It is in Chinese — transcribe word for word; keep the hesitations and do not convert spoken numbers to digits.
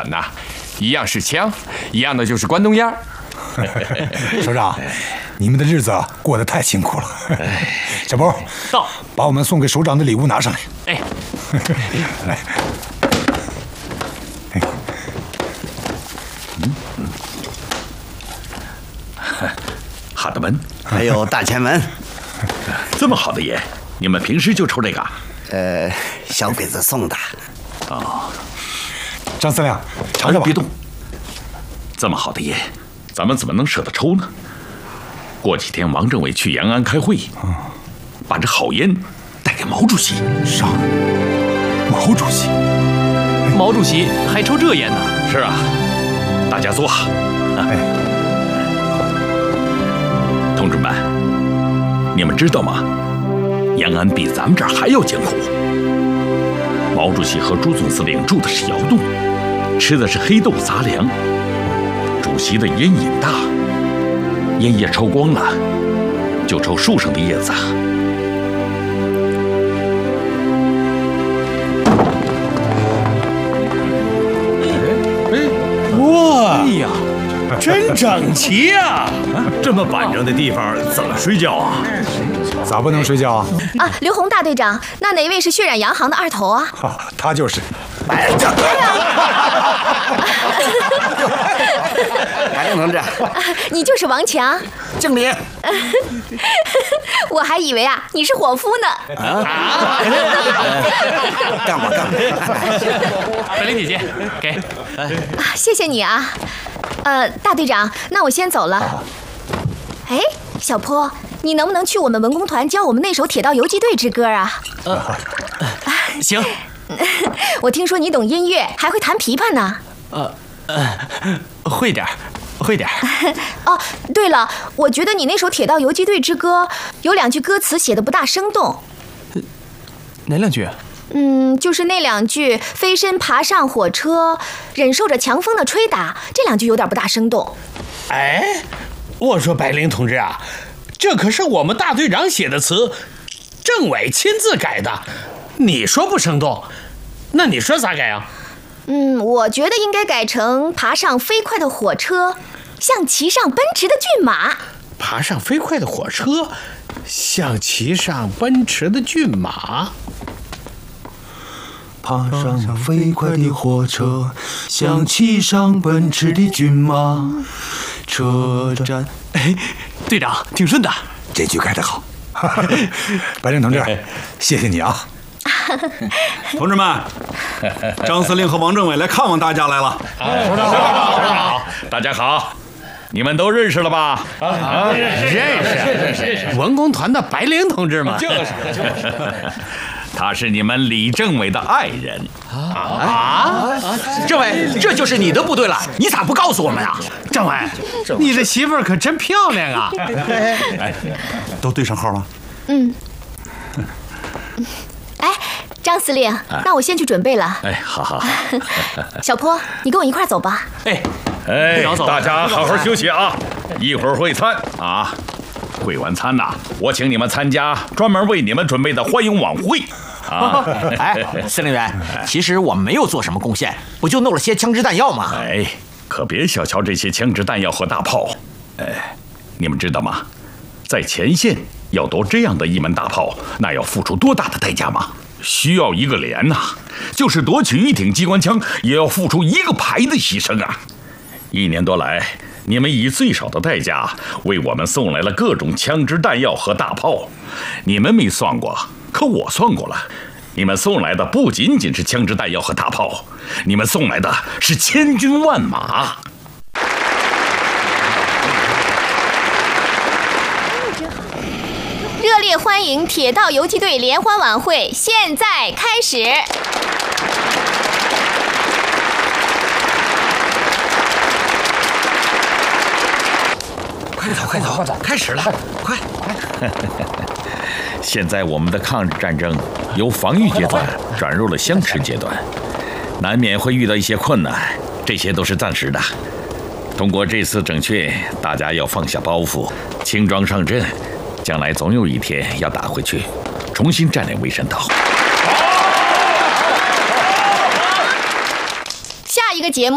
短呐，一样是枪，一样的就是关东烟。 首长，你们的日子过得太辛苦了。小波， 到， 把我们送给首长的礼物拿上来。 哎， 来。 嗯嗯， 哈德门， 还有大前门， 这么好的烟，你们平时就抽这个？ 呃，小鬼子送的。 哦， 张司令，尝尝吧。 别动。这么好的烟，咱们怎么能舍得抽呢？过几天王政委去延安开会，把这好烟带给毛主席。 啥？毛主席？ 毛主席还抽这烟呢？ 是啊，大家坐。哎，同志们，你们知道吗？延安比咱们这儿还要艰苦。毛主席和朱总司令住的是窑洞，吃的是黑豆杂粮。主席的烟瘾大，烟叶抽光了，就抽树上的叶子。 哇！哎呀，真整齐呀！这么板正的地方怎么睡觉啊？ 咋不能睡觉啊？ 啊，刘洪大队长，那哪位是血染洋行的二头啊？ 哈，他就是。 白这，白令同志， 你就是王强。 敬礼。 我还以为啊，你是伙夫呢。 啊！干我干我！ 白玲姐姐，给。 啊，谢谢你啊。呃，大队长，那我先走了。哎，小坡，你能不能去我们文工团教我们那首《铁道游击队之歌》啊？ 呃，行。 我听说你懂音乐，还会弹琵琶呢。 呃呃，会点，会点。 哦，对了，我觉得你那首《铁道游击队之歌》有两句歌词写的不大生动。 哪两句？ 嗯，就是那两句“飞身爬上火车，忍受着强风的吹打”，这两句有点不大生动。 哎，我说白灵同志啊，这可是我们大队长写的词，政委亲自改的。你说不生动，那你说咋改啊？ 嗯，我觉得应该改成爬上飞快的火车，像骑上奔驰的骏马。 爬上飞快的火车，像骑上奔驰的骏马。 爬上飞快的火车，像骑上奔驰的骏马。车站， 哎，队长挺顺的， 这句改得好。白令同志，谢谢你啊。 同志们，张司令和王政委来看望大家来了。 首长好，大家好，你们都认识了吧？ 啊，认识认识，文工团的白灵同志嘛。 就是就是。他是你们李政委的爱人啊！政委，这就是你的部队了，你咋不告诉我们啊？ 政委，你的媳妇儿可真漂亮啊！ 哎，都对上号了。 嗯。哎，张司令，那我先去准备了。 哎，好好好。 小坡，你跟我一块走吧。 哎， 哎，大家好好休息啊，一会儿会餐啊。会完餐呐，我请你们参加专门为你们准备的欢迎晚会。啊， 哎，司令员，其实我们没有做什么贡献，不就弄了些枪支弹药吗？ 哎，可别小瞧这些枪支弹药和大炮。哎，你们知道吗？在前线要夺这样的一门大炮，那要付出多大的代价吗？需要一个连呐、啊，就是夺取一挺机关枪，也要付出一个排的牺牲啊！一年多来，你们以最少的代价为我们送来了各种枪支弹药和大炮，你们没算过，可我算过了。你们送来的不仅仅是枪支弹药和大炮，你们送来的是千军万马。 热烈欢迎铁道游击队联欢晚会现在开始。 快走快走快走，开始了，快快！ 现在我们的抗日战争由防御阶段转入了相持阶段，难免会遇到一些困难，这些都是暂时的。通过这次整训，大家要放下包袱，轻装上阵，将来总有一天要打回去，重新占领魏山岛。 下一个节目。